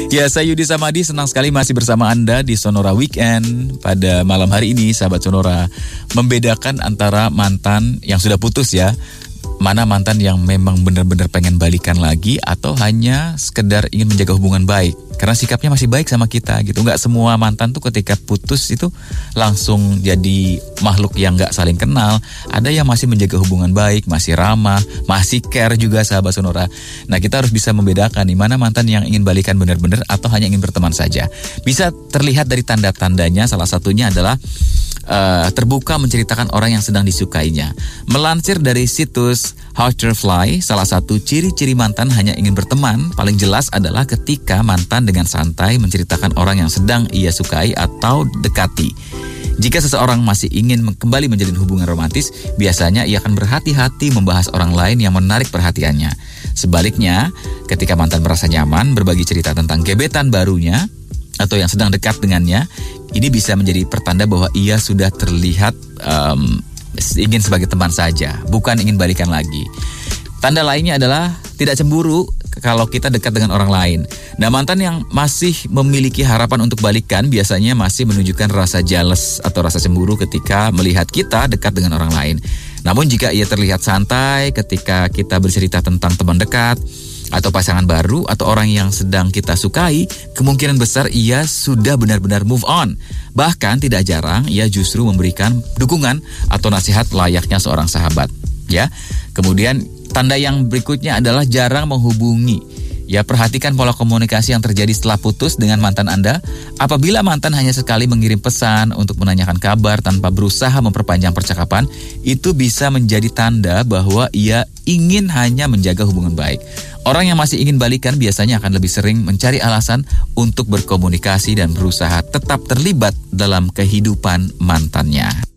Ya, saya Yudi Samadi senang sekali masih bersama Anda di Sonora Weekend. Pada malam hari ini, sahabat Sonora, membedakan antara mantan yang sudah putus ya. Mana mantan yang memang benar-benar pengen balikan lagi atau hanya sekedar ingin menjaga hubungan baik. Karena sikapnya masih baik sama kita gitu. Nggak semua mantan tuh ketika putus itu langsung jadi makhluk yang nggak saling kenal. Ada yang masih menjaga hubungan baik, masih ramah, masih care juga sahabat Sonora. Nah, kita harus bisa membedakan nih mana mantan yang ingin balikan benar-benar atau hanya ingin berteman saja. Bisa terlihat dari tanda-tandanya, salah satunya adalah terbuka menceritakan orang yang sedang disukainya. Melansir dari situs Howterfly, salah satu ciri-ciri mantan hanya ingin berteman paling jelas adalah ketika mantan dengan santai menceritakan orang yang sedang ia sukai atau dekati. Jika seseorang masih ingin kembali menjalin hubungan romantis, biasanya ia akan berhati-hati membahas orang lain yang menarik perhatiannya. Sebaliknya, ketika mantan merasa nyaman berbagi cerita tentang gebetan barunya atau yang sedang dekat dengannya, ini bisa menjadi pertanda bahwa ia sudah terlihat ingin sebagai teman saja, bukan ingin balikan lagi. Tanda lainnya adalah tidak cemburu kalau kita dekat dengan orang lain. Nah, mantan yang masih memiliki harapan untuk balikan biasanya masih menunjukkan rasa jealous atau rasa cemburu ketika melihat kita dekat dengan orang lain. Namun jika ia terlihat santai ketika kita bercerita tentang teman dekat atau pasangan baru atau orang yang sedang kita sukai, kemungkinan besar ia sudah benar-benar move on. Bahkan tidak jarang ia justru memberikan dukungan atau nasihat layaknya seorang sahabat. Ya. Kemudian tanda yang berikutnya adalah jarang menghubungi. Ya, perhatikan pola komunikasi yang terjadi setelah putus dengan mantan Anda. Apabila mantan hanya sekali mengirim pesan untuk menanyakan kabar tanpa berusaha memperpanjang percakapan, itu bisa menjadi tanda bahwa ia ingin hanya menjaga hubungan baik. Orang yang masih ingin balikan biasanya akan lebih sering mencari alasan untuk berkomunikasi dan berusaha tetap terlibat dalam kehidupan mantannya.